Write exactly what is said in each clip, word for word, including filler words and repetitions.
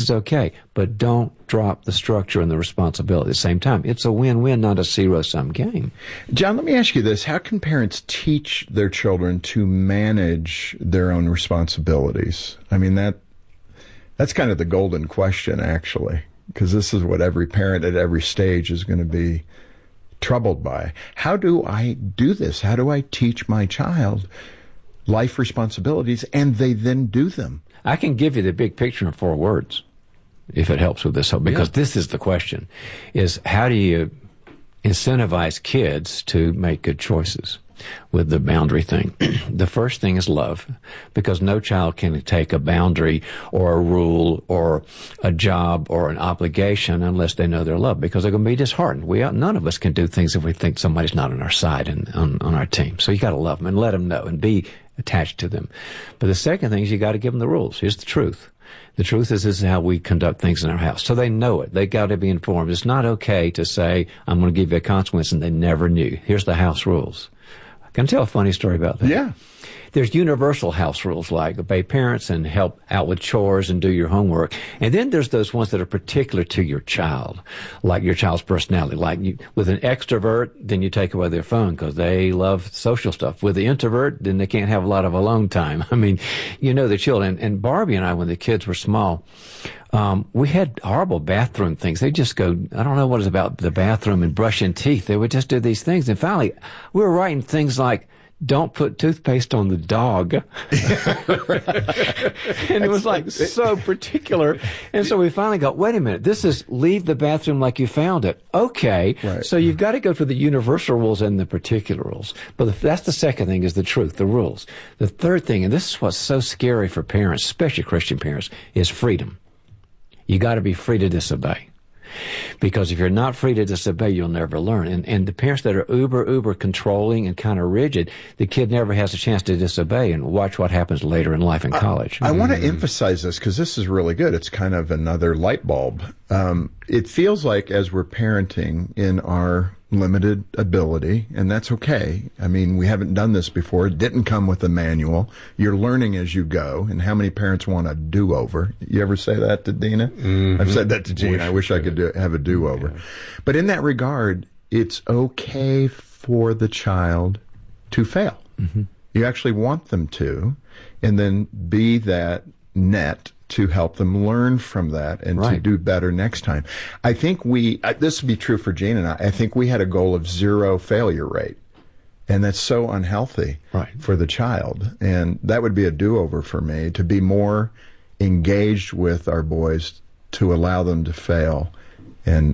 is okay. But don't drop the structure and the responsibility at the same time. It's a win-win, not a zero-sum game. John, let me ask you this. How can parents teach their children to manage their own responsibilities? I mean, that that's kind of the golden question, actually, because this is what every parent at every stage is going to be troubled by. How do I do this? How do I teach my child life responsibilities and they then do them? I can give you the big picture in four words, if it helps with this, because yeah. this is the question, is how do you incentivize kids to make good choices with the boundary thing? The first thing is love, because no child can take a boundary or a rule or a job or an obligation unless they know they're loved, because they're going to be disheartened. We none of us can do things if we think somebody's not on our side and on, on our team. So you got to love them and let them know and be attached to them. But the second thing is you got to give them the rules. Here's the truth. The truth is, this is how we conduct things in our house. So they know it. They got to be informed. It's not okay to say, I'm going to give you a consequence, and they never knew. Here's the house rules. I can tell a funny story about that. Yeah. There's universal house rules like obey parents and help out with chores and do your homework. And then there's those ones that are particular to your child, like your child's personality. Like you, with an extrovert, then you take away their phone because they love social stuff. With the introvert, then they can't have a lot of alone time. I mean, you know the children. And Barbie and I, when the kids were small, um, we had horrible bathroom things. They just go, I don't know what it's about the bathroom and brushing teeth. They would just do these things. And finally, we were writing things like, don't put toothpaste on the dog. And it was like so particular. And so we finally got, wait a minute, this is leave the bathroom like you found it. Okay. Right. So you've got to go for the universal rules and the particular rules. But the, that's the second thing is the truth, the rules. The third thing, and this is what's so scary for parents, especially Christian parents, is freedom. You got to be free to disobey. Because if you're not free to disobey, you'll never learn. And, and the parents that are uber, uber controlling and kind of rigid, the kid never has a chance to disobey, and watch what happens later in life in college. I, I mm. want to emphasize this because this is really good. It's kind of another light bulb. Um, it feels like as we're parenting in our limited ability, and that's okay. I mean, we haven't done this before. It didn't come with a manual. You're learning as you go, and how many parents want a do-over? You ever say that to Dina? Mm-hmm. I've said that to Gene. Wish I wish I could do, have a do-over. Yeah. But in that regard, it's okay for the child to fail. Mm-hmm. You actually want them to, and then be that net to help them learn from that and right. to do better next time. I think we, uh, this would be true for Gene and I, I think we had a goal of zero failure rate. And that's so unhealthy right. for the child. And that would be a do-over for me, to be more engaged with our boys, to allow them to fail and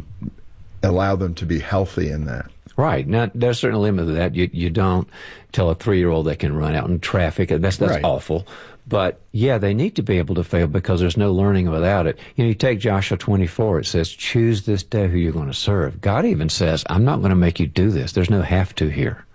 allow them to be healthy in that. Right. Now, there's a certain limit to that. You, you don't tell a three-year-old they can run out in traffic. That's, that's right. awful. But, yeah, they need to be able to fail because there's no learning without it. You know, you take Joshua twenty-four, it says, choose this day who you're going to serve. God even says, I'm not going to make you do this. There's no have to here.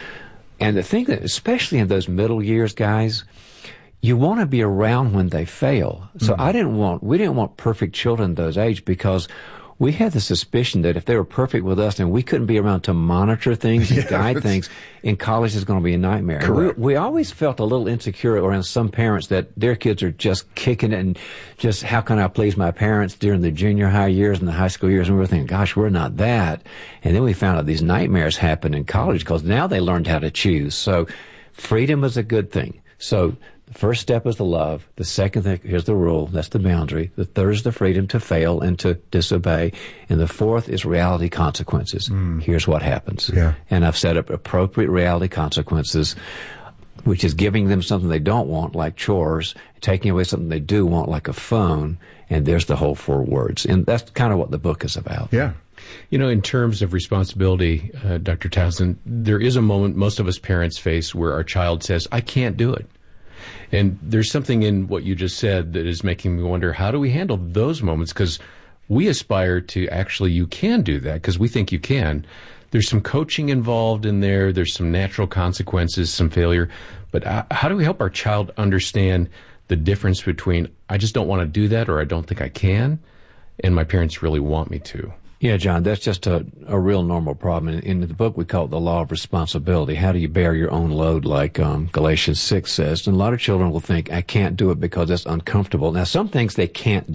And the thing that, especially in those middle years, guys, you want to be around when they fail. So mm-hmm. I didn't want, we didn't want perfect children at those age, because we had the suspicion that if they were perfect with us and we couldn't be around to monitor things and yeah, guide things, in college is going to be a nightmare. Correct. We, we always felt a little insecure around some parents that their kids are just kicking it and just, how can I please my parents during the junior high years and the high school years? And we were thinking, gosh, we're not that. And then we found out these nightmares happen in college because now they learned how to choose. So freedom is a good thing. So the first step is the love. The second thing, here's the rule, that's the boundary. The third is the freedom to fail and to disobey. And the fourth is reality consequences. Mm. Here's what happens. Yeah. And I've set up appropriate reality consequences, which is giving them something they don't want, like chores, taking away something they do want, like a phone, and there's the whole four words. And that's kind of what the book is about. Yeah. You know, in terms of responsibility, uh, Doctor Townsend, there is a moment most of us parents face where our child says, I can't do it. And there's something in what you just said that is making me wonder, how do we handle those moments? Because we aspire to actually, you can do that because we think you can. There's some coaching involved in there. There's some natural consequences, some failure. But how do we help our child understand the difference between, I just don't want to do that, or I don't think I can, and my parents really want me to? Yeah, John, that's just a, a real normal problem. In, in the book, we call it the law of responsibility. How do you bear your own load, like um, Galatians six says? And a lot of children will think, I can't do it because that's uncomfortable. Now, some things they can't do,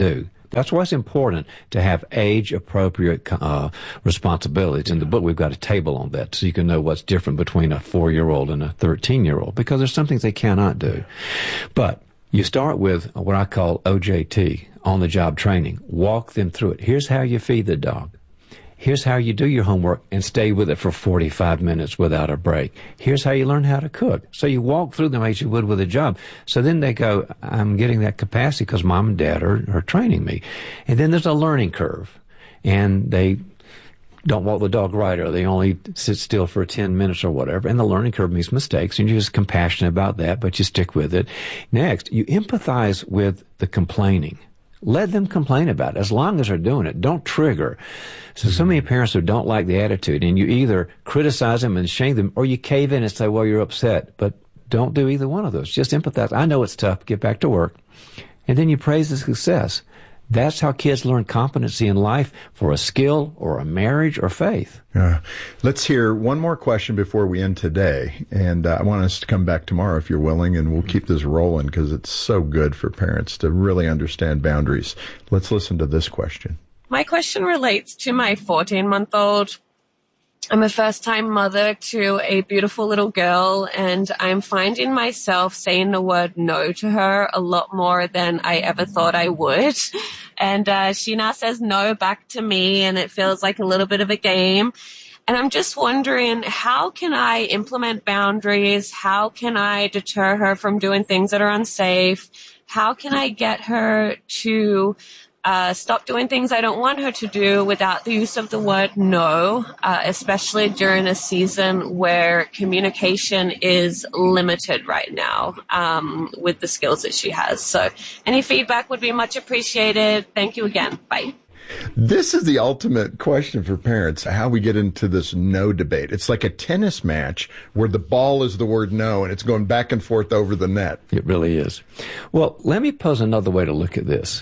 That's why it's important to have age-appropriate uh, responsibilities. In the book, we've got a table on that so you can know what's different between a four-year-old and a thirteen-year-old, because there's some things they cannot do. But you start with what I call O J T, on-the-job training. Walk them through it. Here's how you feed the dog. Here's how you do your homework and stay with it for forty-five minutes without a break. Here's how you learn how to cook. So you walk through them as you would with a job. So then they go, I'm getting that capacity because mom and dad are, are training me. And then there's a learning curve. And they don't walk the dog right, or they only sit still for ten minutes or whatever. And the learning curve makes mistakes, and you're just compassionate about that, but you stick with it. Next, you empathize with the complaining. Let them complain about it as long as they're doing it. Don't trigger. So, so many parents who don't like the attitude, and you either criticize them and shame them, or you cave in and say, well, you're upset. But don't do either one of those. Just empathize. I know it's tough. Get back to work. And then you praise the success. That's how kids learn competency in life for a skill or a marriage or faith. Uh, let's hear one more question before we end today. And uh, I want us to come back tomorrow if you're willing, and we'll keep this rolling because it's so good for parents to really understand boundaries. Let's listen to this question. My question relates to my fourteen-month-old. I'm a first-time mother to a beautiful little girl, and I'm finding myself saying the word no to her a lot more than I ever thought I would. And uh, she now says no back to me, and it feels like a little bit of a game. And I'm just wondering, how can I implement boundaries? How can I deter her from doing things that are unsafe? How can I get her to Uh, stop doing things I don't want her to do without the use of the word no, uh, especially during a season where communication is limited right now um, with the skills that she has. So any feedback would be much appreciated. Thank you again. Bye. This is the ultimate question for parents, how we get into this no debate. It's like a tennis match where the ball is the word no, and it's going back and forth over the net. It really is. Well, let me pose another way to look at this.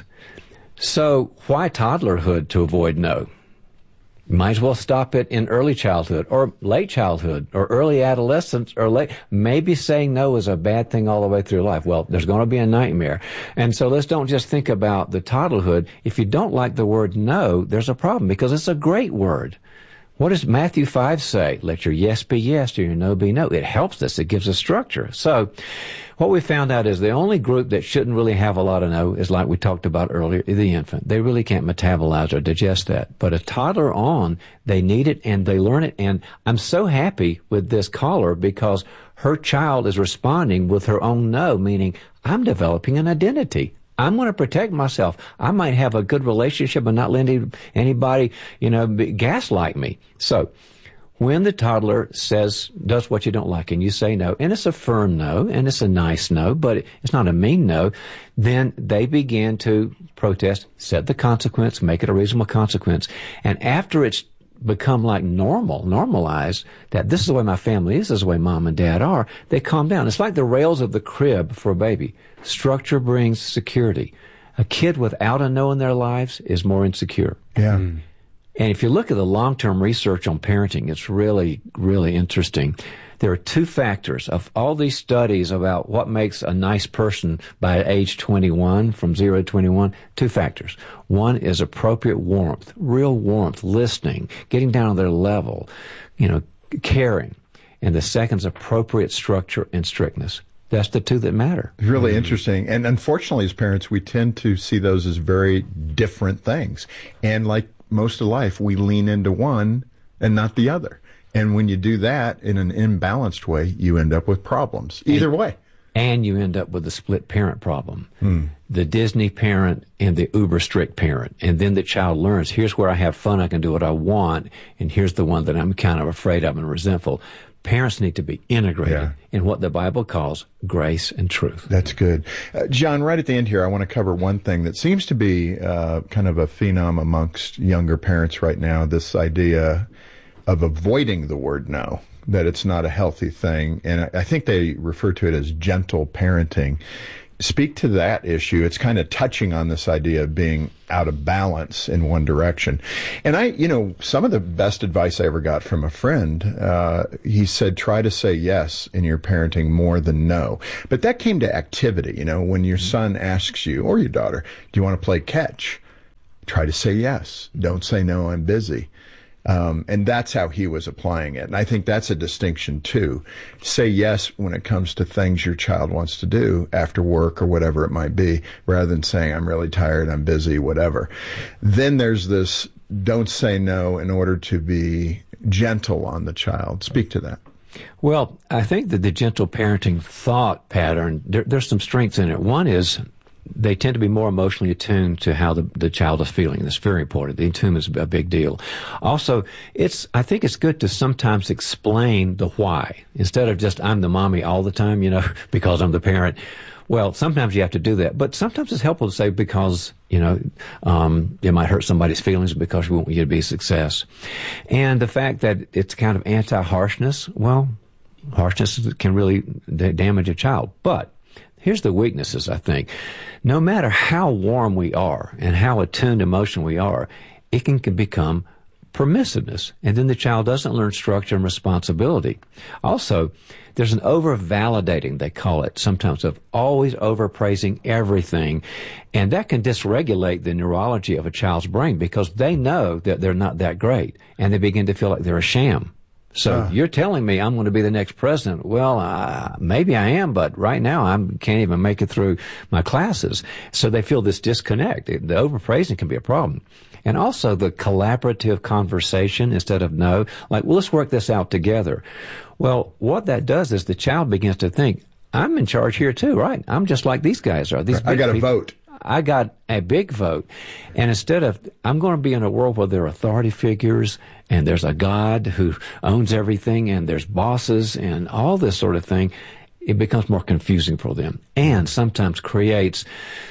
So why toddlerhood to avoid no? Might as well stop it in early childhood or late childhood or early adolescence or late. Maybe saying no is a bad thing all the way through life. Well, there's going to be a nightmare. And so let's don't just think about the toddlerhood. If you don't like the word no, there's a problem because it's a great word. What does Matthew five say? Let your yes be yes, or your no be no. It helps us. It gives us structure. So what we found out is the only group that shouldn't really have a lot of no is, like we talked about earlier, the infant. They really can't metabolize or digest that. But a toddler on, they need it and they learn it. And I'm so happy with this caller because her child is responding with her own no, meaning I'm developing an identity. I'm going to protect myself. I might have a good relationship and not let any, anybody, you know, gaslight me. So when the toddler says, does what you don't like, and you say no, and it's a firm no, and it's a nice no, but it's not a mean no, then they begin to protest, set the consequence, make it a reasonable consequence. And after it's become like normal, normalized, that this is the way my family is, this is the way mom and dad are, they calm down. It's like the rails of the crib for a baby. Structure brings security. A kid without a no in their lives is more insecure. Yeah. Mm. And if you look at the long-term research on parenting, it's really, really interesting. There are two factors of all these studies about what makes a nice person by age twenty-one, from zero to twenty-one, two factors. One is appropriate warmth, real warmth, listening, getting down on their level, you know, caring. And the second is appropriate structure and strictness. That's the two that matter. It's really mm-hmm. interesting. And unfortunately, as parents, we tend to see those as very different things. And like most of life, we lean into one and not the other. And when you do that in an imbalanced way, you end up with problems. Either and, way. And you end up with a split parent problem. Hmm. The Disney parent and the uber strict parent. And then the child learns, here's where I have fun, I can do what I want, and here's the one that I'm kind of afraid of and resentful. Parents need to be integrated yeah. in what the Bible calls grace and truth. That's good. Uh, John, right at the end here, I want to cover one thing that seems to be uh, kind of a phenom amongst younger parents right now, this idea of avoiding the word no, that it's not a healthy thing. And I, I think they refer to it as gentle parenting. Speak to that issue. It's kind of touching on this idea of being out of balance in one direction. And I, you know, some of the best advice I ever got from a friend, uh, he said, try to say yes in your parenting more than no. But that came to activity. You know, when your son asks you, or your daughter, do you want to play catch? Try to say yes. Don't say no, I'm busy. Um, and that's how he was applying it. And I think that's a distinction too. Say yes when it comes to things your child wants to do after work or whatever it might be, rather than saying, I'm really tired, I'm busy, whatever. Then there's this, don't say no in order to be gentle on the child. Speak to that. Well, I think that the gentle parenting thought pattern, there, there's some strengths in it. One is they tend to be more emotionally attuned to how the, the child is feeling. That's very important. The attunement is a big deal. Also, it's, I think it's good to sometimes explain the why instead of just, I'm the mommy all the time, you know, because I'm the parent. Well, sometimes you have to do that, but sometimes it's helpful to say because, you know, um, it might hurt somebody's feelings because we want you to be a success. And the fact that it's kind of anti-harshness, well, harshness can really damage a child. But here's the weaknesses, I think. No matter how warm we are and how attuned emotion we are, it can, can become permissiveness. And then the child doesn't learn structure and responsibility. Also, there's an over-validating, they call it sometimes, of always over-praising everything. And that can dysregulate the neurology of a child's brain because they know that they're not that great. And they begin to feel like they're a sham. So uh. you're telling me I'm going to be the next president. Well, uh, maybe I am, but right now I can't even make it through my classes. So they feel this disconnect. The overpraising can be a problem. And also the collaborative conversation instead of no, like, well, let's work this out together. Well, what that does is the child begins to think, I'm in charge here too, right? I'm just like these guys are. These I got a vote. I got a big vote. And instead of, I'm going to be in a world where there are authority figures and there's a God who owns everything and there's bosses and all this sort of thing, it becomes more confusing for them and sometimes creates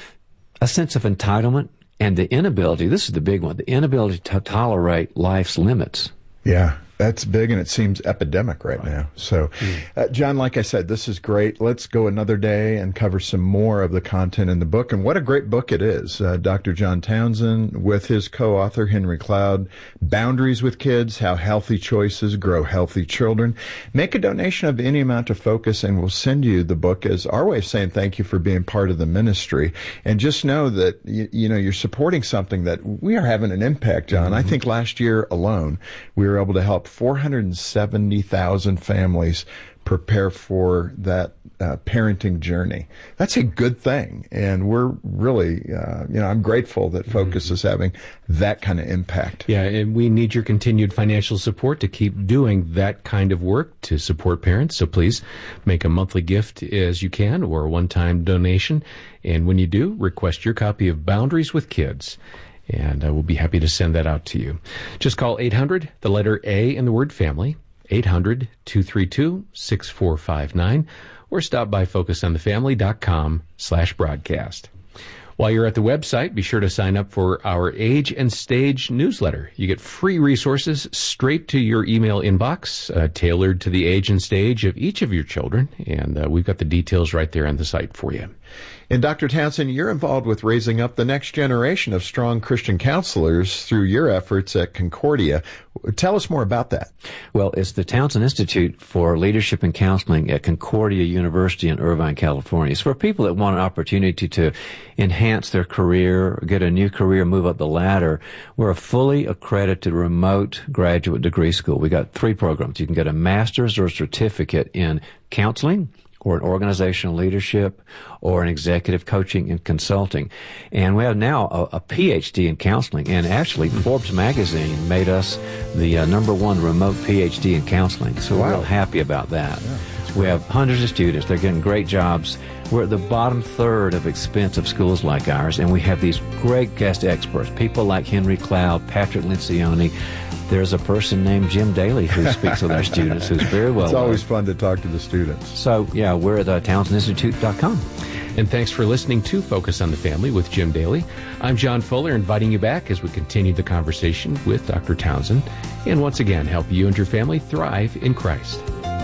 a sense of entitlement and the inability, this is the big one, the inability to tolerate life's limits. Yeah. That's big, and it seems epidemic right now. So, uh, John, like I said, this is great. Let's go another day and cover some more of the content in the book. And what a great book it is. Uh, Doctor John Townsend with his co-author, Henry Cloud, Boundaries with Kids, How Healthy Choices Grow Healthy Children. Make a donation of any amount to Focus, and we'll send you the book as our way of saying thank you for being part of the ministry. And just know that, you, you know, you're supporting something that we are having an impact, John. Mm-hmm. I think last year alone, we were able to help four hundred seventy thousand families prepare for that uh, parenting journey. That's a good thing. And we're really, uh, you know, I'm grateful that Focus mm-hmm. is having that kind of impact. Yeah, and we need your continued financial support to keep doing that kind of work to support parents. So please make a monthly gift as you can or a one-time donation. And when you do, request your copy of Boundaries with Kids. And uh, we'll be happy to send that out to you. Just call eight hundred, the letter A in the word family, eight hundred, two three two, six four five nine, or stop by focusonthefamily.com slash broadcast. While you're at the website, be sure to sign up for our Age and Stage newsletter. You get free resources straight to your email inbox, uh, tailored to the age and stage of each of your children, and uh, we've got the details right there on the site for you. And Doctor Townsend, you're involved with raising up the next generation of strong Christian counselors through your efforts at Concordia. Tell us more about that. Well, it's the Townsend Institute for Leadership and Counseling at Concordia University in Irvine, California. It's for people that want an opportunity to enhance their career, get a new career, move up the ladder. We're a fully accredited remote graduate degree school. We got three programs. You can get a master's or a certificate in counseling, or in organizational leadership, or in executive coaching and consulting. And we have now a, a P H D in counseling. And actually, Forbes magazine made us the uh, number one remote P H D in counseling. So wow. We're real happy about that. Yeah, we have hundreds of students. They're getting great jobs. We're at the bottom third of expensive schools like ours, and we have these great guest experts, people like Henry Cloud, Patrick Lencioni. There's a person named Jim Daly who speaks with our students who's very well It's always loved. fun to talk to the students. So, yeah, we're at uh, townsend institute dot com. And thanks for listening to Focus on the Family with Jim Daly. I'm John Fuller, inviting you back as we continue the conversation with Doctor Townsend, and once again help you and your family thrive in Christ.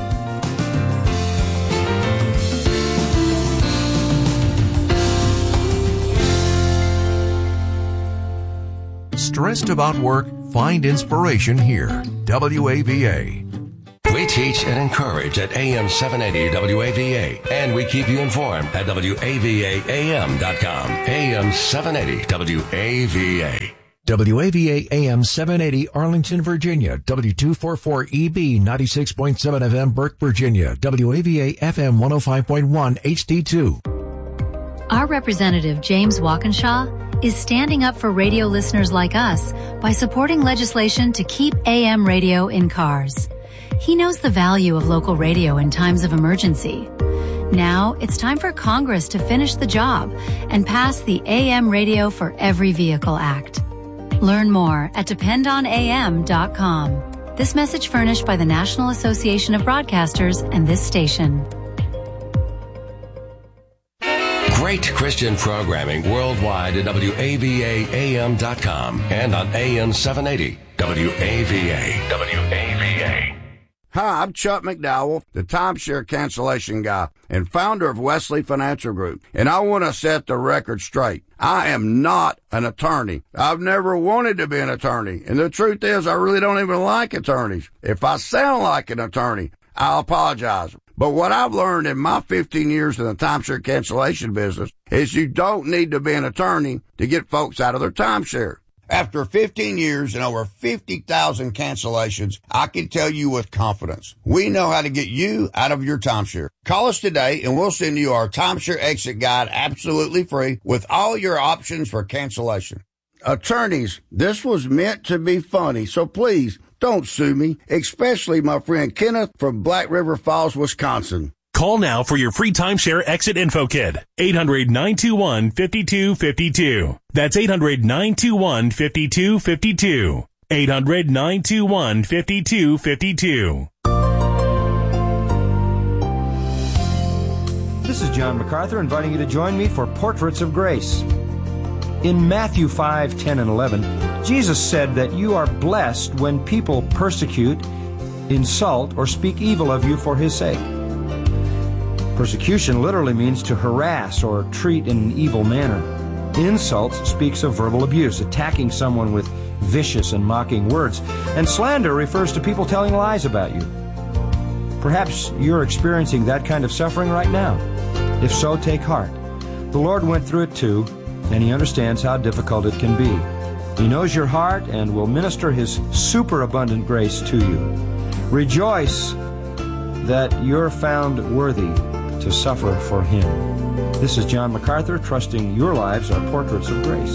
Stressed about work? Find inspiration here. W A V A. We teach and encourage at A M seven eighty W A V A, and we keep you informed at W A V A A M dot com. A M seven eighty W A V A. W A V A A M seven eighty Arlington, Virginia. W two forty-four E B ninety-six point seven F M Burke, Virginia. W A V A F M one oh five point one H D two. Our representative, James Walkinshaw, is standing up for radio listeners like us by supporting legislation to keep A M radio in cars. He knows the value of local radio in times of emergency. Now it's time for Congress to finish the job and pass the A M Radio for Every Vehicle Act. Learn more at depend on A M dot com. This message furnished by the National Association of Broadcasters and this station. Great Christian programming worldwide at W A V A A M dot com and on A M seven eighty W A V A. W A V A. Hi, I'm Chuck McDowell, the timeshare cancellation guy and founder of Wesley Financial Group, and I want to set the record straight. I am not an attorney. I've never wanted to be an attorney, and the truth is I really don't even like attorneys. If I sound like an attorney, I'll apologize. But what I've learned in my fifteen years in the timeshare cancellation business is you don't need to be an attorney to get folks out of their timeshare. After fifteen years and over fifty thousand cancellations, I can tell you with confidence, we know how to get you out of your timeshare. Call us today and we'll send you our timeshare exit guide absolutely free with all your options for cancellation. Attorneys, this was meant to be funny, so please don't sue me, especially my friend Kenneth from Black River Falls, Wisconsin. Call now for your free timeshare exit info kit. eight hundred, nine two one, five two five two. That's eight hundred, nine two one, five two five two. eight hundred, nine two one, five two five two. This is John MacArthur inviting you to join me for Portraits of Grace. In Matthew five, ten, and eleven, Jesus said that you are blessed when people persecute, insult, or speak evil of you for his sake. Persecution literally means to harass or treat in an evil manner. Insult speaks of verbal abuse, attacking someone with vicious and mocking words. And slander refers to people telling lies about you. Perhaps you're experiencing that kind of suffering right now. If so, take heart. The Lord went through it too, and He understands how difficult it can be. He knows your heart and will minister His superabundant grace to you. Rejoice that you're found worthy to suffer for Him. This is John MacArthur, trusting your lives are portraits of grace.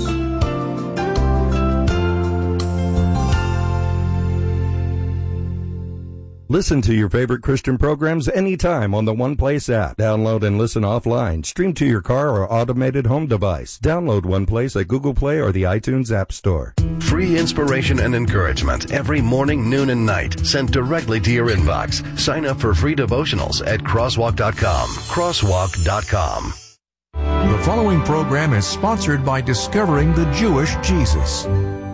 Listen to your favorite Christian programs anytime on the One Place app. Download and listen offline. Stream to your car or automated home device. Download One Place at Google Play or the iTunes App Store. Free inspiration and encouragement every morning, noon, and night sent directly to your inbox. Sign up for free devotionals at crosswalk dot com. crosswalk dot com. The following program is sponsored by Discovering the Jewish Jesus.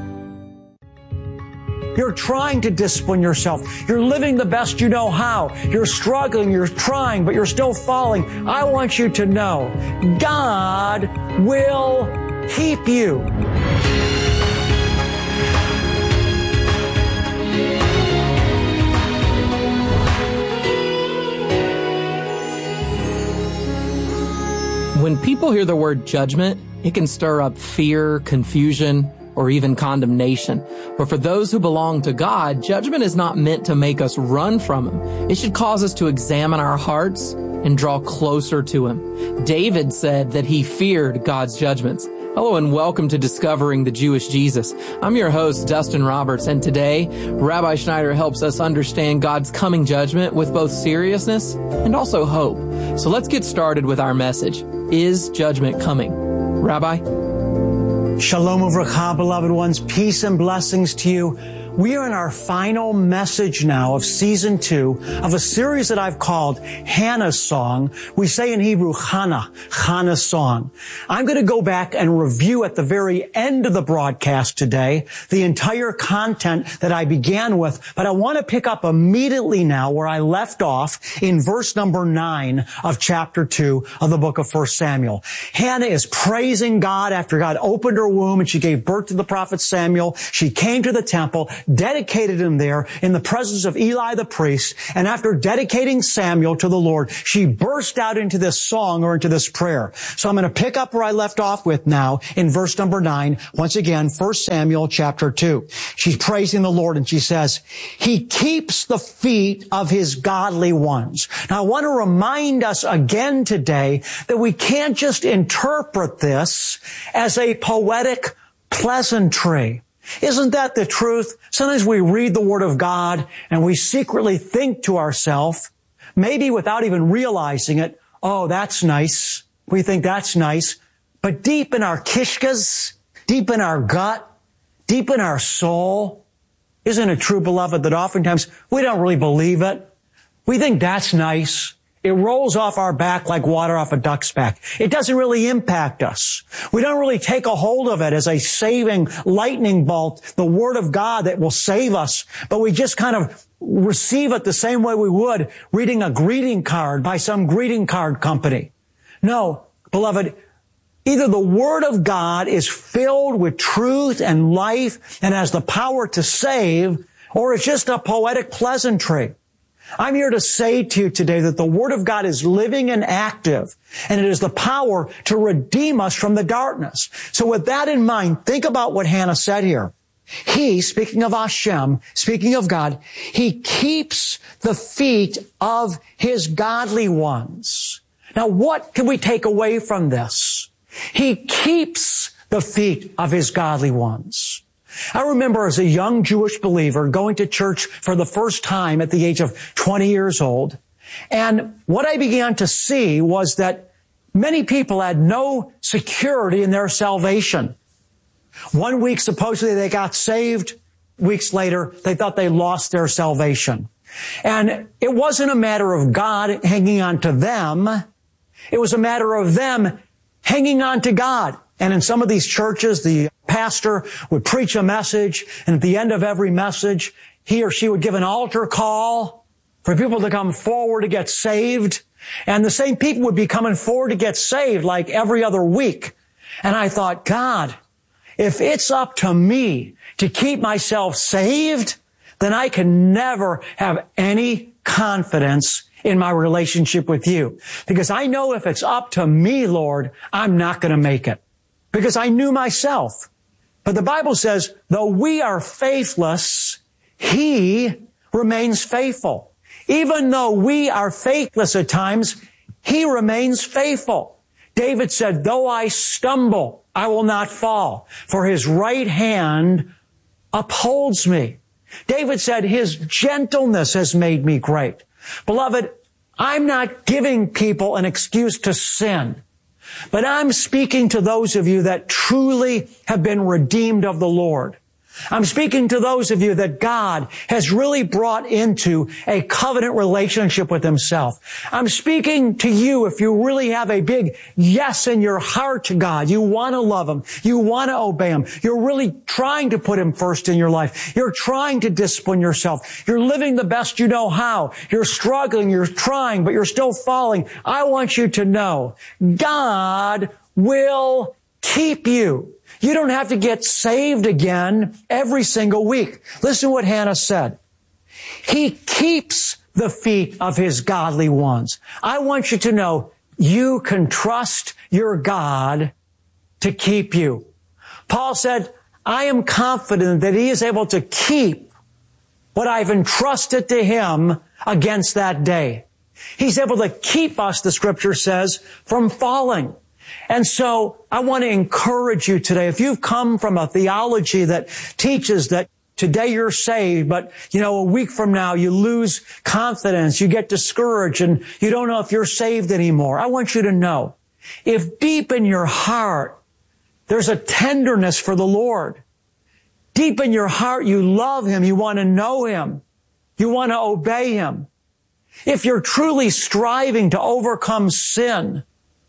You're trying to discipline yourself. You're living the best you know how. You're struggling, you're trying, but you're still falling. I want you to know, God will keep you. When people hear the word judgment, it can stir up fear, confusion, or even condemnation. But for those who belong to God, judgment is not meant to make us run from Him. It should cause us to examine our hearts and draw closer to Him. David said that he feared God's judgments. Hello and welcome to Discovering the Jewish Jesus. I'm your host, Dustin Roberts, and today, Rabbi Schneider helps us understand God's coming judgment with both seriousness and also hope. So let's get started with our message. Is judgment coming? Rabbi? Shalom Uvracha, beloved ones. Peace and blessings to you. We are in our final message now of season two of a series that I've called Hannah's Song. We say in Hebrew, Hannah, Hannah's Song. I'm going to go back and review at the very end of the broadcast today the entire content that I began with, but I want to pick up immediately now where I left off in verse number nine of chapter two of the book of First Samuel. Hannah is praising God after God opened her womb and she gave birth to the prophet Samuel. She came to the temple. dedicated him there in the presence of Eli the priest. And after dedicating Samuel to the Lord, she burst out into this song or into this prayer. So I'm going to pick up where I left off with now in verse number nine. Once again, First Samuel chapter two. She's praising the Lord and she says, He keeps the feet of His godly ones. Now I want to remind us again today that we can't just interpret this as a poetic pleasantry. Isn't that the truth? Sometimes we read the Word of God and we secretly think to ourselves, maybe without even realizing it, oh, that's nice. We think that's nice. But deep in our kishkas, deep in our gut, deep in our soul, isn't it true, beloved, that oftentimes we don't really believe it? We think that's nice. It rolls off our back like water off a duck's back. It doesn't really impact us. We don't really take a hold of it as a saving lightning bolt, the Word of God that will save us. But we just kind of receive it the same way we would reading a greeting card by some greeting card company. No, beloved, either the Word of God is filled with truth and life and has the power to save, or it's just a poetic pleasantry. I'm here to say to you today that the Word of God is living and active, and it is the power to redeem us from the darkness. So with that in mind, think about what Hannah said here. He, speaking of Hashem, speaking of God, He keeps the feet of His godly ones. Now, what can we take away from this? He keeps the feet of His godly ones. I remember as a young Jewish believer going to church for the first time at the age of twenty years old. And what I began to see was that many people had no security in their salvation. One week, supposedly they got saved. Weeks later, they thought they lost their salvation. And it wasn't a matter of God hanging on to them. It was a matter of them hanging on to God. And in some of these churches, the pastor would preach a message, and at the end of every message, he or she would give an altar call for people to come forward to get saved. And the same people would be coming forward to get saved like every other week. And I thought, God, if it's up to me to keep myself saved, then I can never have any confidence in my relationship with you. Because I know if it's up to me, Lord, I'm not going to make it. Because I knew myself. But the Bible says, though we are faithless, He remains faithful. Even though we are faithless at times, He remains faithful. David said, though I stumble, I will not fall, for His right hand upholds me. David said, His gentleness has made me great. Beloved, I'm not giving people an excuse to sin. But I'm speaking to those of you that truly have been redeemed of the Lord. I'm speaking to those of you that God has really brought into a covenant relationship with Himself. I'm speaking to you if you really have a big yes in your heart to God. You want to love Him. You want to obey Him. You're really trying to put Him first in your life. You're trying to discipline yourself. You're living the best you know how. You're struggling. You're trying, but you're still falling. I want you to know God will keep you. You don't have to get saved again every single week. Listen to what Hannah said. He keeps the feet of His godly ones. I want you to know you can trust your God to keep you. Paul said, I am confident that He is able to keep what I've entrusted to Him against that day. He's able to keep us, the Scripture says, from falling. And so I want to encourage you today. If you've come from a theology that teaches that today you're saved, but, you know, a week from now you lose confidence, you get discouraged, and you don't know if you're saved anymore, I want you to know, if deep in your heart there's a tenderness for the Lord, deep in your heart you love Him, you want to know Him, you want to obey Him, if you're truly striving to overcome sin,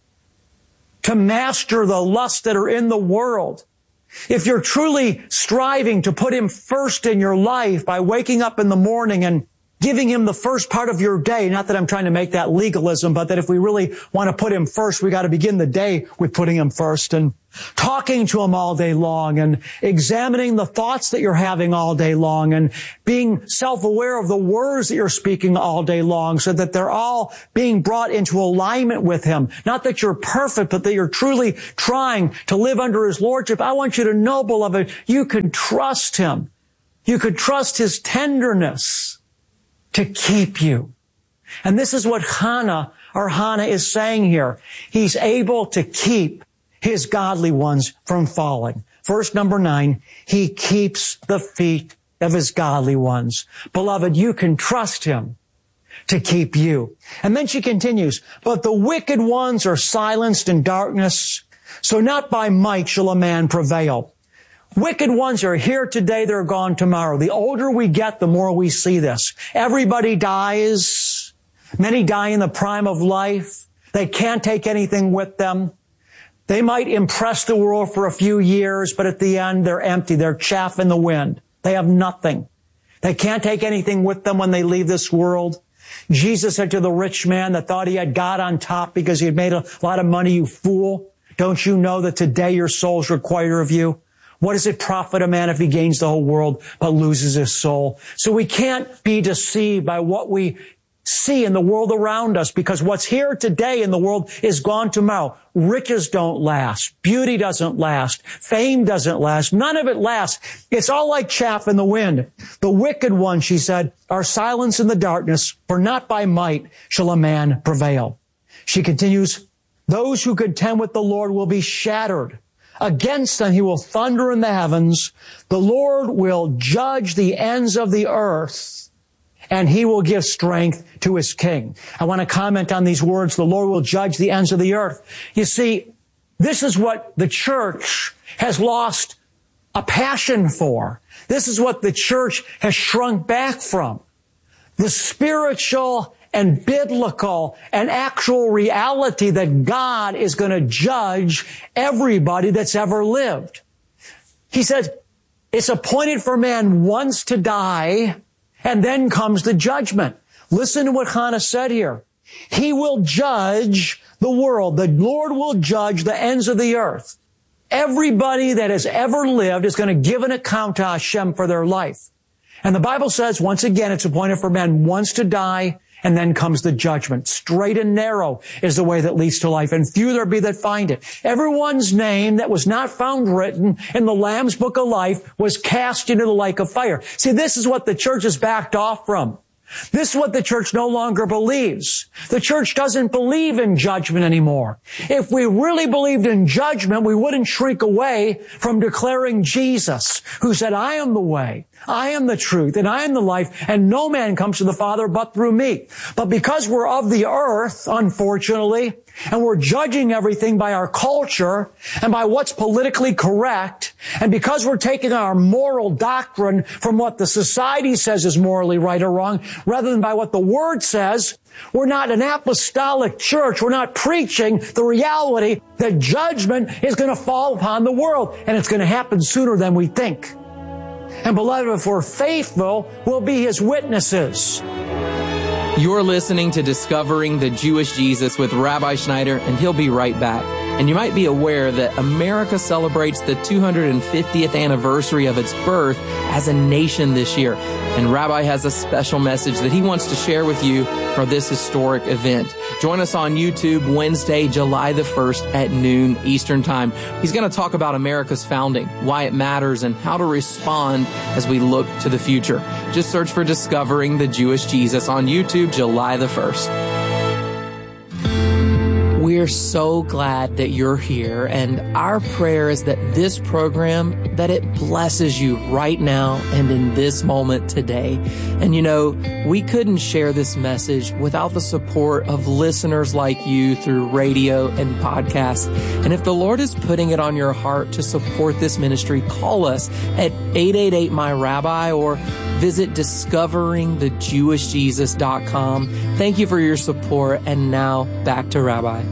to master the lusts that are in the world, if you're truly striving to put Him first in your life by waking up in the morning and giving him the first part of your day. Not that I'm trying to make that legalism, but that if we really want to put him first, we got to begin the day with putting him first, and talking to him all day long, and examining the thoughts that you're having all day long, and being self-aware of the words that you're speaking all day long, so that they're all being brought into alignment with him. Not that you're perfect, but that you're truly trying to live under his lordship. I want you to know, beloved, you can trust him. You could trust his tenderness to keep you. And this is what Hannah, or Hannah, is saying here. He's able to keep his godly ones from falling. Verse number nine, he keeps the feet of his godly ones. Beloved, you can trust him to keep you. And then she continues, but the wicked ones are silenced in darkness, so not by might shall a man prevail. Wicked ones are here today, they're gone tomorrow. The older we get, the more we see this. Everybody dies. Many die in the prime of life. They can't take anything with them. They might impress the world for a few years, but at the end, they're empty. They're chaff in the wind. They have nothing. They can't take anything with them when they leave this world. Jesus said to the rich man that thought he had God on top because he had made a lot of money, you fool, don't you know that today your soul's required of you? What does it profit a man if he gains the whole world but loses his soul? So we can't be deceived by what we see in the world around us, because what's here today in the world is gone tomorrow. Riches don't last. Beauty doesn't last. Fame doesn't last. None of it lasts. It's all like chaff in the wind. The wicked ones, she said, are silenced in the darkness, for not by might shall a man prevail. She continues, those who contend with the Lord will be shattered. Against them he will thunder in the heavens. The Lord will judge the ends of the earth, and he will give strength to his king. I want to comment on these words. The Lord will judge the ends of the earth. You see, this is what the church has lost a passion for. This is what the church has shrunk back from. The spiritual and biblical and actual reality that God is going to judge everybody that's ever lived. He said, it's appointed for man once to die, and then comes the judgment. Listen to what Hannah said here. He will judge the world. The Lord will judge the ends of the earth. Everybody that has ever lived is going to give an account to Hashem for their life. And the Bible says, once again, it's appointed for man once to die, and then comes the judgment. Straight and narrow is the way that leads to life, and few there be that find it. Everyone's name that was not found written in the Lamb's Book of Life was cast into the lake of fire. See, this is what the church has backed off from. This is what the church no longer believes. The church doesn't believe in judgment anymore. If we really believed in judgment, we wouldn't shrink away from declaring Jesus, who said, I am the way, I am the truth, and I am the life, and no man comes to the Father but through me. But because we're of the earth, unfortunately, and we're judging everything by our culture and by what's politically correct, and because we're taking our moral doctrine from what the society says is morally right or wrong, rather than by what the Word says, we're not an apostolic church. We're not preaching the reality that judgment is going to fall upon the world, and it's going to happen sooner than we think. And beloved, if we're faithful, we'll be His witnesses. You're listening to Discovering the Jewish Jesus with Rabbi Schneider, and he'll be right back. And you might be aware that America celebrates the two hundred fiftieth anniversary of its birth as a nation this year. And Rabbi has a special message that he wants to share with you for this historic event. Join us on YouTube Wednesday, July the first at noon Eastern Time. He's going to talk about America's founding, why it matters, and how to respond as we look to the future. Just search for Discovering the Jewish Jesus on YouTube, July the first. We're so glad that you're here, and our prayer is that this program, that it blesses you right now and in this moment today. And you know, we couldn't share this message without the support of listeners like you through radio and podcasts. And if the Lord is putting it on your heart to support this ministry, call us at eight eight eight, my rabbi or visit discovering the jewish jesus dot com. Thank you for your support. And now back to Rabbi.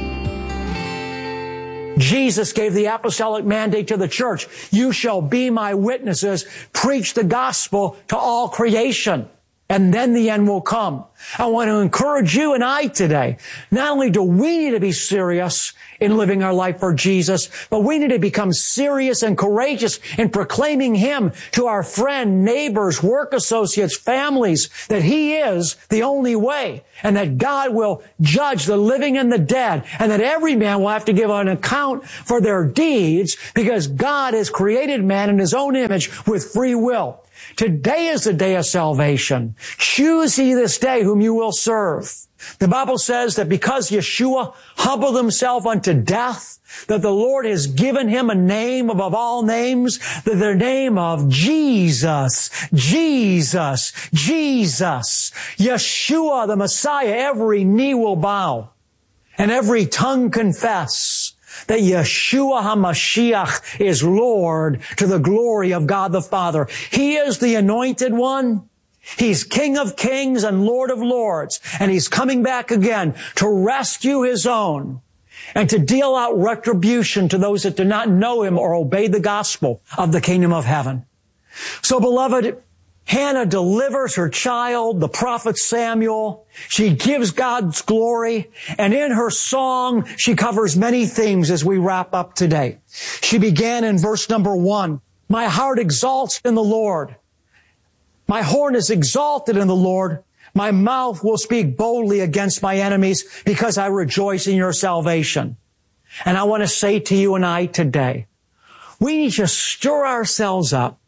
Jesus gave the apostolic mandate to the church. You shall be my witnesses. Preach the gospel to all creation. And then the end will come. I want to encourage you and I today. Not only do we need to be serious in living our life for Jesus, but we need to become serious and courageous in proclaiming Him to our friend, neighbors, work associates, families, that He is the only way, and that God will judge the living and the dead, and that every man will have to give an account for their deeds, because God has created man in His own image with free will. Today is the day of salvation. Choose ye this day whom you will serve. The Bible says that because Yeshua humbled Himself unto death, that the Lord has given Him a name above all names, that the name of Jesus, Jesus, Jesus, Yeshua the Messiah, every knee will bow and every tongue confess that Yeshua HaMashiach is Lord, to the glory of God the Father. He is the anointed one. He's King of kings and Lord of lords. And He's coming back again to rescue His own and to deal out retribution to those that do not know Him or obey the gospel of the kingdom of heaven. So, beloved, Hannah delivers her child, the prophet Samuel. She gives God's glory. And in her song, she covers many themes as we wrap up today. She began in verse number one. My heart exalts in the Lord. My horn is exalted in the Lord. My mouth will speak boldly against my enemies, because I rejoice in your salvation. And I want to say to you and I today, we need to stir ourselves up,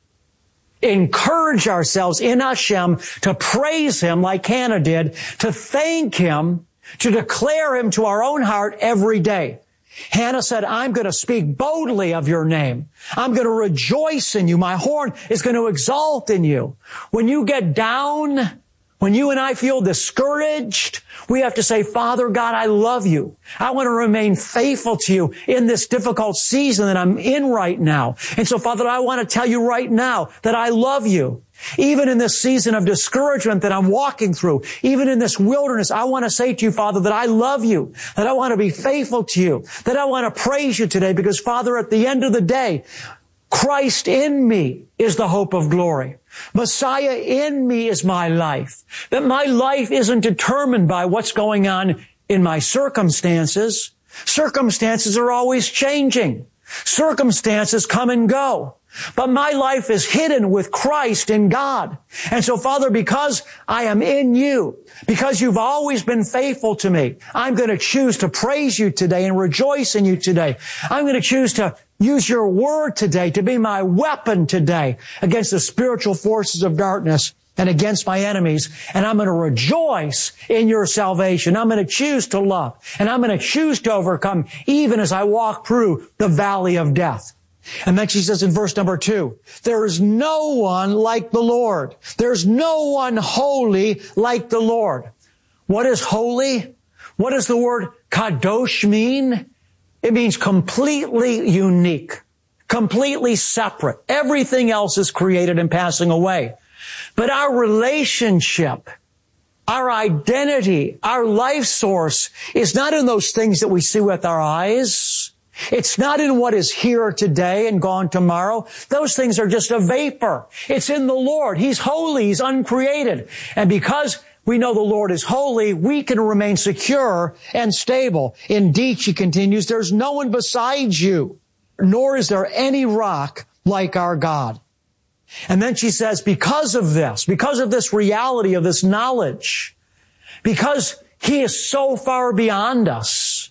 encourage ourselves in Hashem to praise Him like Hannah did, to thank Him, to declare Him to our own heart every day. Hannah said, I'm going to speak boldly of your name. I'm going to rejoice in you. My horn is going to exalt in you. When you get down, when you and I feel discouraged, we have to say, Father God, I love you. I want to remain faithful to you in this difficult season that I'm in right now. And so, Father, I want to tell you right now that I love you. Even in this season of discouragement that I'm walking through, even in this wilderness, I want to say to you, Father, that I love you, that I want to be faithful to you, that I want to praise you today, because, Father, at the end of the day, Christ in me is the hope of glory. Messiah in me is my life. That my life isn't determined by what's going on in my circumstances. Circumstances are always changing. Circumstances come and go. But my life is hidden with Christ in God. And so, Father, because I am in you, because you've always been faithful to me, I'm going to choose to praise you today and rejoice in you today. I'm going to choose to use your word today to be my weapon today against the spiritual forces of darkness and against my enemies. And I'm going to rejoice in your salvation. I'm going to choose to love, and I'm going to choose to overcome even as I walk through the valley of death. And then she says in verse number two, there is no one like the Lord. There's no one holy like the Lord. What is holy? What does the word kadosh mean? It means completely unique, completely separate. Everything else is created and passing away. But our relationship, our identity, our life source is not in those things that we see with our eyes. It's not in what is here today and gone tomorrow. Those things are just a vapor. It's in the Lord. He's holy. He's uncreated. And because we know the Lord is holy, we can remain secure and stable. Indeed, she continues, there's no one besides you, nor is there any rock like our God. And then she says, because of this, because of this reality of this knowledge, because He is so far beyond us,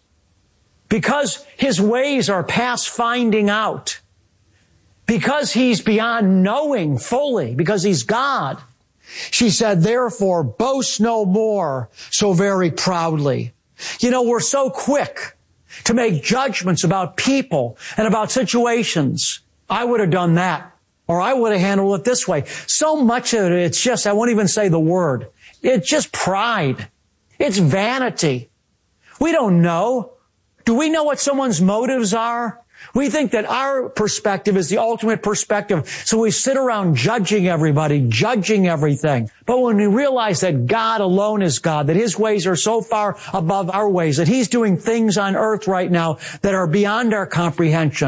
because His ways are past finding out, because He's beyond knowing fully, because He's God, she said, therefore, boast no more so very proudly. You know, we're so quick to make judgments about people and about situations. I would have done that, or I would have handled it this way. So much of it, it's just, I won't even say the word. It's just pride. It's vanity. We don't know. Do we know what someone's motives are? We think that our perspective is the ultimate perspective, so we sit around judging everybody, judging everything. But when we realize that God alone is God, that His ways are so far above our ways, that He's doing things on earth right now that are beyond our comprehension,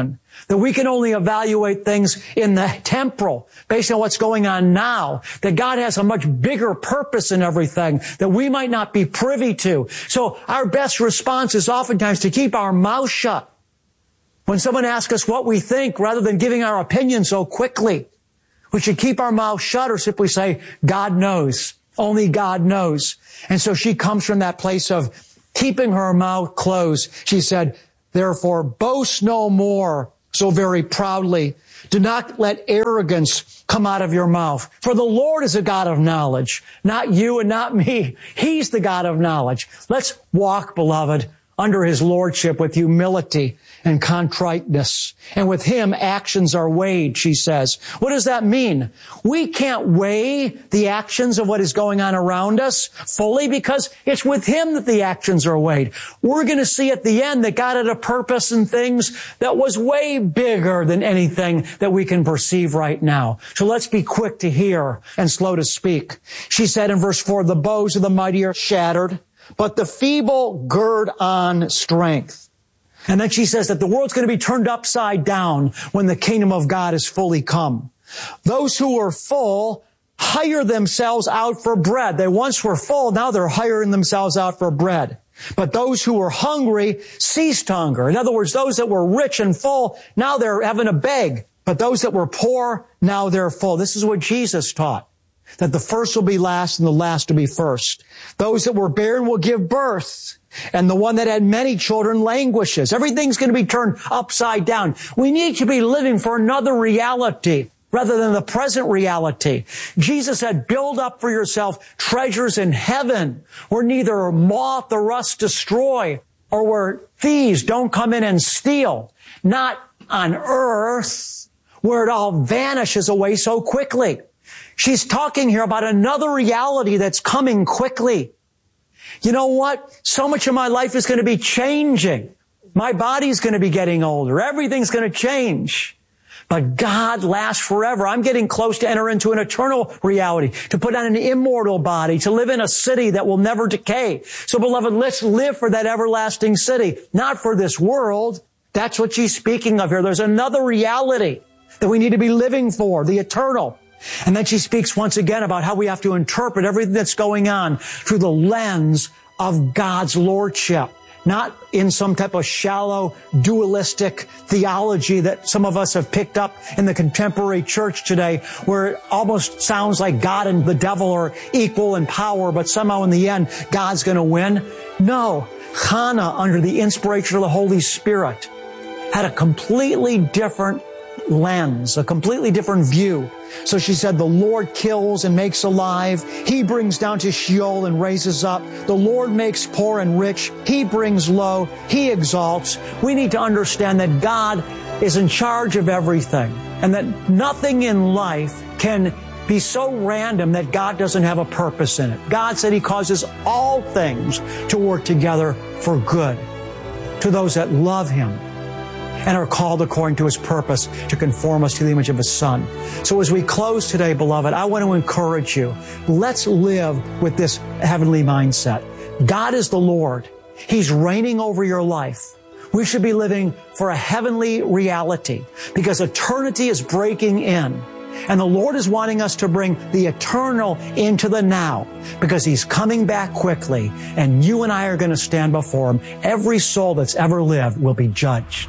That we can only evaluate things in the temporal, based on what's going on now. That God has a much bigger purpose in everything that we might not be privy to. So our best response is oftentimes to keep our mouth shut. When someone asks us what we think, rather than giving our opinion so quickly, we should keep our mouth shut or simply say, God knows. Only God knows. And so she comes from that place of keeping her mouth closed. She said, therefore, boast no more so very proudly. Do not let arrogance come out of your mouth. For the Lord is a God of knowledge, not you and not me. He's the God of knowledge. Let's walk, beloved, under His lordship with humility and contriteness. And with Him, actions are weighed, she says. What does that mean? We can't weigh the actions of what is going on around us fully because it's with Him that the actions are weighed. We're going to see at the end that God had a purpose in things that was way bigger than anything that we can perceive right now. So let's be quick to hear and slow to speak. She said in verse four, the bows of the mighty are shattered, but the feeble gird on strength. And then she says that the world's going to be turned upside down when the kingdom of God is fully come. Those who are full hire themselves out for bread. They once were full, now they're hiring themselves out for bread. But those who were hungry ceased hunger. In other words, those that were rich and full, now they're having to beg. But those that were poor, now they're full. This is what Jesus taught. That the first will be last and the last will be first. Those that were barren will give birth. And the one that had many children languishes. Everything's going to be turned upside down. We need to be living for another reality rather than the present reality. Jesus said, build up for yourself treasures in heaven where neither moth or rust destroy or where thieves don't come in and steal. Not on earth where it all vanishes away so quickly. She's talking here about another reality that's coming quickly. You know what? So much of my life is going to be changing. My body's going to be getting older. Everything's going to change. But God lasts forever. I'm getting close to enter into an eternal reality, to put on an immortal body, to live in a city that will never decay. So, beloved, let's live for that everlasting city, not for this world. That's what she's speaking of here. There's another reality that we need to be living for, the eternal. And then she speaks once again about how we have to interpret everything that's going on through the lens of God's lordship, not in some type of shallow, dualistic theology that some of us have picked up in the contemporary church today, where it almost sounds like God and the devil are equal in power, but somehow in the end, God's going to win. No, Hannah, under the inspiration of the Holy Spirit, had a completely different lens, a completely different view. So she said, the Lord kills and makes alive. He brings down to Sheol and raises up. The Lord makes poor and rich. He brings low. He exalts. We need to understand that God is in charge of everything and that nothing in life can be so random that God doesn't have a purpose in it. God said He causes all things to work together for good to those that love Him and are called according to His purpose to conform us to the image of His Son. So as we close today, beloved, I want to encourage you. Let's live with this heavenly mindset. God is the Lord. He's reigning over your life. We should be living for a heavenly reality because eternity is breaking in. And the Lord is wanting us to bring the eternal into the now because He's coming back quickly and you and I are going to stand before Him. Every soul that's ever lived will be judged.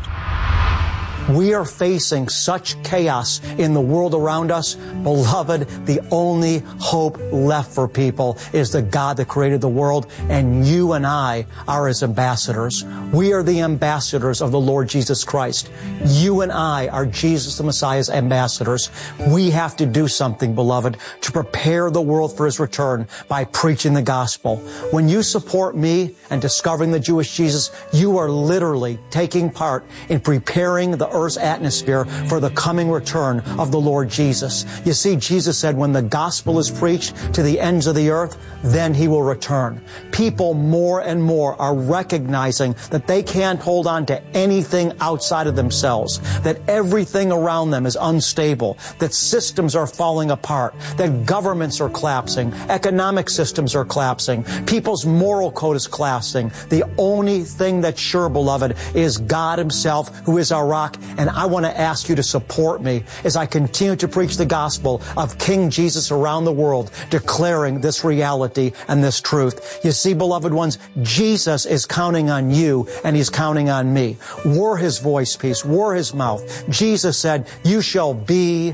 We are facing such chaos in the world around us. Beloved, the only hope left for people is the God that created the world, and you and I are His ambassadors. We are the ambassadors of the Lord Jesus Christ. You and I are Jesus the Messiah's ambassadors. We have to do something, beloved, to prepare the world for His return by preaching the gospel. When you support me and discovering the Jewish Jesus, you are literally taking part in preparing the earth's atmosphere for the coming return of the Lord Jesus. You see, Jesus said, when the gospel is preached to the ends of the earth, then He will return. People more and more are recognizing that they can't hold on to anything outside of themselves, that everything around them is unstable, that systems are falling apart, that governments are collapsing, economic systems are collapsing, people's moral code is collapsing. The only thing that's sure, beloved, is God Himself, who is our rock. And I want to ask you to support me as I continue to preach the gospel of King Jesus around the world, declaring this reality and this truth. You see, beloved ones, Jesus is counting on you and he's counting on me. We're his voice piece. We're his mouth. Jesus said, you shall be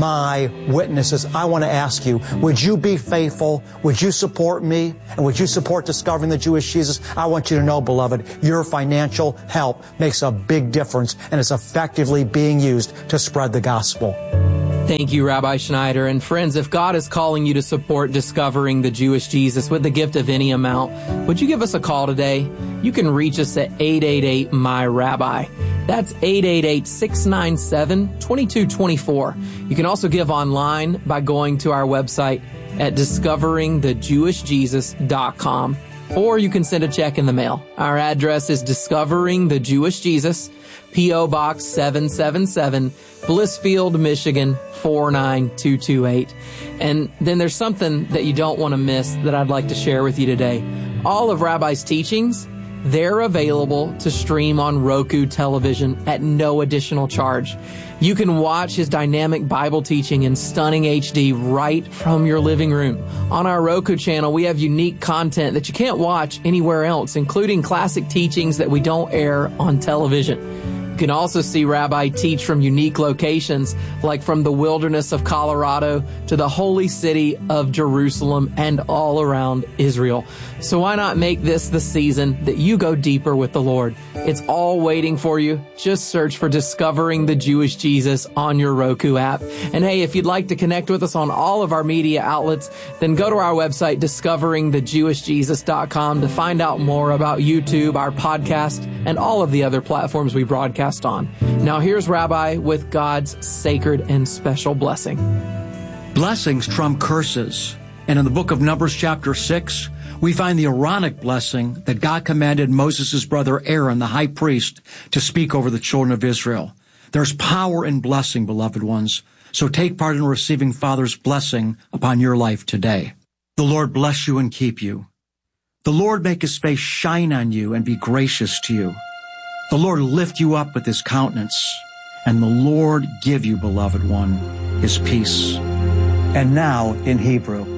my witnesses. I want to ask you, would you be faithful? Would you support me? And would you support discovering the Jewish Jesus? I want you to know, beloved, your financial help makes a big difference and is effectively being used to spread the gospel. Thank you, Rabbi Schneider. And friends, if God is calling you to support discovering the Jewish Jesus with the gift of any amount, would you give us a call today? You can reach us at eight eight eight, M Y Rabbi. That's eight eight eight, six nine seven, two two two four. You can also give online by going to our website at discovering the jewish jesus dot com, or you can send a check in the mail. Our address is Discovering the Jewish Jesus, P O Box seven seven seven, Blissfield, Michigan four nine two two eight. And then there's something that you don't want to miss that I'd like to share with you today. All of Rabbi's teachings, they're available to stream on Roku television at no additional charge. You can watch his dynamic Bible teaching in stunning H D right from your living room. On our Roku channel, we have unique content that you can't watch anywhere else, including classic teachings that we don't air on television. You can also see Rabbi teach from unique locations, like from the wilderness of Colorado to the holy city of Jerusalem and all around Israel. So why not make this the season that you go deeper with the Lord? It's all waiting for you. Just search for Discovering the Jewish Jesus on your Roku app. And hey, if you'd like to connect with us on all of our media outlets, then go to our website, discovering the jewish jesus dot com, to find out more about YouTube, our podcast, and all of the other platforms we broadcast on. Now here's Rabbi with God's sacred and special blessing. Blessings trump curses. And in the book of Numbers chapter six, we find the Aaronic blessing that God commanded Moses' brother Aaron, the high priest, to speak over the children of Israel. There's power in blessing, beloved ones. So take part in receiving Father's blessing upon your life today. The Lord bless you and keep you. The Lord make his face shine on you and be gracious to you. The Lord lift you up with his countenance, and the Lord give you, beloved one, his peace. And now in Hebrew.